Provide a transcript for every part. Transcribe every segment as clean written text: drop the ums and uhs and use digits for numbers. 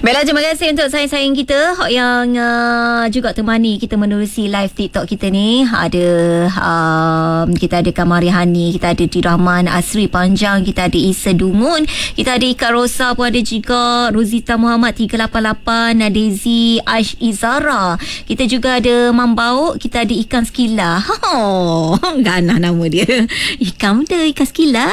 Baiklah, terima kasih untuk sayang-sayang kita yang juga temani kita menerusi live TikTok kita ni. Ada kita ada Kamari Hani, kita ada Dirahman Asri Panjang, kita ada Isa Dungun, kita ada Ika Rosa pun ada juga, Ruzita Muhammad 388, Daisy Aish Izara, kita juga ada Mambau, kita ada Ikan Skila. Ganah nama dia. Ikan dia, Ikan Skila.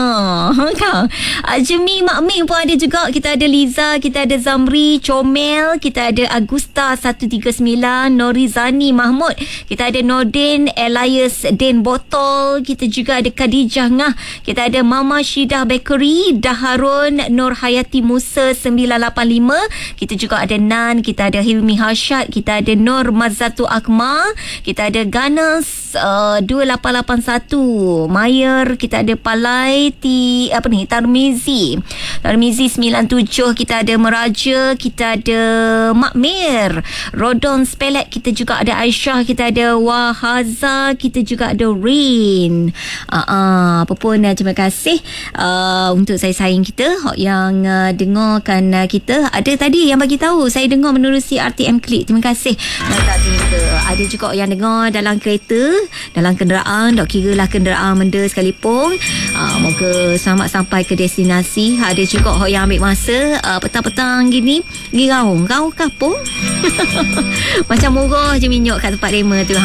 Jemi Mak Ming pun ada juga. Kita ada Liza, kita ada Zamri Comel, kita ada Agusta 139, Norizani Mahmud, kita ada Nordin Elias Den Botol, kita juga ada Khadijah Ngah, kita ada Mama Syidah Bakery, Daharun Nur Hayati Musa 985, kita juga ada Nan, kita ada Hilmi Hashad, kita ada Nur Mazatu Akmal, kita ada Ganas 2881, Mayer, kita ada Palai Tarmizi 97, kita ada Meraja, kita ada Makmir, Rodon Spelek, kita juga ada Aisyah, kita ada Wahaza, kita juga ada Rin. Apa pun terima kasih untuk sayang kita yang dengarkan kita. Ada tadi yang bagi tahu saya dengar menerusi RTM Klik. Terima kasih. Ada juga yang dengar dalam kereta, dalam kenderaan, tak kira lah kenderaan benda sekalipun. Moga selamat sampai ke destinasi. Ada juga yang ambil masa petang-petang gini pergi raung kapung. Macam murah je minyak kat tempat rema tu.